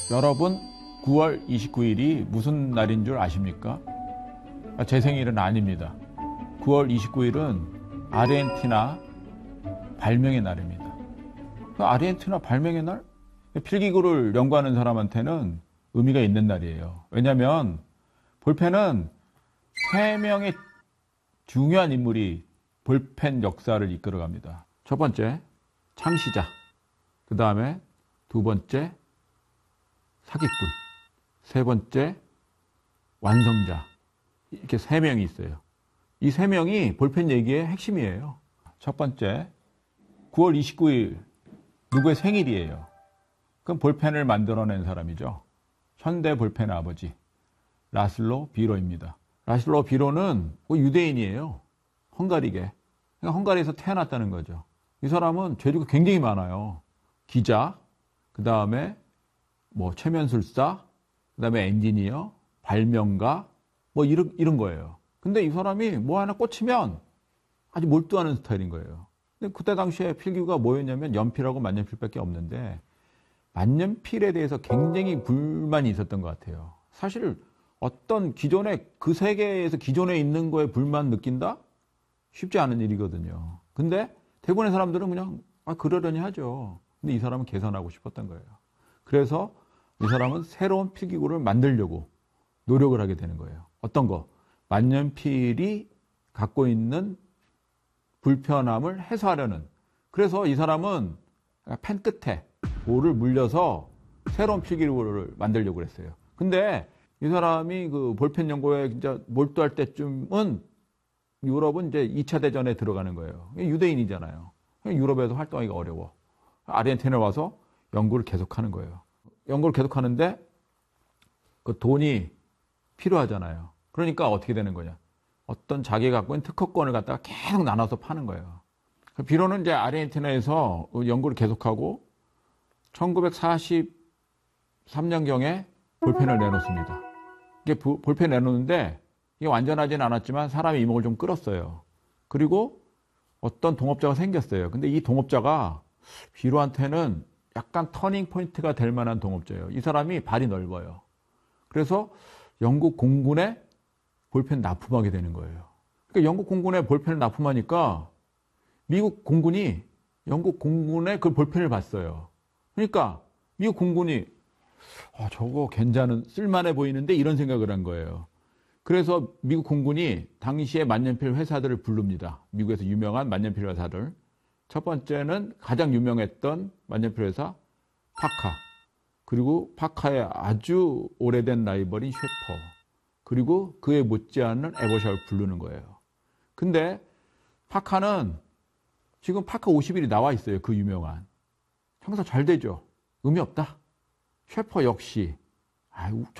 여러분 9월 29일이 무슨 날인 줄 아십니까? 제 생일은 아닙니다. 9월 29일은 아르헨티나 발명의 날입니다. 아르헨티나 발명의 날? 필기구를 연구하는 사람한테는 의미가 있는 날이에요. 왜냐하면 볼펜은 3명의 중요한 인물이 볼펜 역사를 이끌어갑니다. 첫 번째, 창시자. 그 다음에 두 번째, 사기꾼. 세 번째, 완성자. 이렇게 3명이 있어요. 이 3명이 볼펜 얘기의 핵심이에요. 첫 번째, 9월 29일 누구의 생일이에요? 그럼 볼펜을 만들어낸 사람이죠. 현대 볼펜의 아버지 라슬로 비로입니다. 라슬로 비로는 유대인이에요. 헝가리계. 그러니까 헝가리에서 태어났다는 거죠. 이 사람은 재주가 굉장히 많아요. 기자, 그 다음에 최면술사, 그 다음에 엔지니어, 발명가, 이런 거예요. 근데 이 사람이 하나 꽂히면 아주 몰두하는 스타일인 거예요. 근데 그때 당시에 필기구가 뭐였냐면 연필하고 만년필밖에 없는데 만년필에 대해서 굉장히 불만이 있었던 것 같아요. 사실 어떤 기존에 그 세계에서 기존에 있는 거에 불만 느낀다? 쉽지 않은 일이거든요. 근데 대부분의 사람들은 그냥 그러려니 하죠. 근데 이 사람은 개선하고 싶었던 거예요. 그래서 이 사람은 새로운 필기구를 만들려고 노력을 하게 되는 거예요. 어떤 거? 만년필이 갖고 있는 불편함을 해소하려는. 그래서 이 사람은 펜 끝에 볼을 물려서 새로운 필기구를 만들려고 했어요. 근데 이 사람이 그 볼펜 연구에 진짜 몰두할 때쯤은 유럽은 이제 2차 대전에 들어가는 거예요. 유대인이잖아요. 유럽에서 활동하기가 어려워. 아르헨티나에 와서 연구를 계속하는 거예요. 연구를 계속하는데 그 돈이 필요하잖아요. 그러니까 어떻게 되는 거냐? 어떤 자기가 갖고 있는 특허권을 갖다가 계속 나눠서 파는 거예요. 비로는 이제 아르헨티나에서 연구를 계속하고 1943년경에 볼펜을 내놓습니다. 이게 볼펜 내놓는데 이게 완전하진 않았지만 사람의 이목을 좀 끌었어요. 그리고 어떤 동업자가 생겼어요. 근데 이 동업자가 비로한테는 약간 터닝 포인트가 될 만한 동업자예요. 이 사람이 발이 넓어요. 그래서 영국 공군에 볼펜 납품하게 되는 거예요. 그러니까 영국 공군에 볼펜을 납품하니까 미국 공군이 영국 공군에 그 볼펜을 봤어요. 그러니까 미국 공군이 저거 괜찮은 쓸만해 보이는데 이런 생각을 한 거예요. 그래서 미국 공군이 당시에 만년필 회사들을 부릅니다. 미국에서 유명한 만년필 회사들. 첫 번째는 가장 유명했던 만년필 회사 파카. 그리고 파카의 아주 오래된 라이벌인 셰퍼. 그리고 그에 못지않은 에버샤를 부르는 거예요. 근데 파카는 지금 파카 51이 나와 있어요. 그 유명한. 형사 잘 되죠. 의미 없다. 셰퍼 역시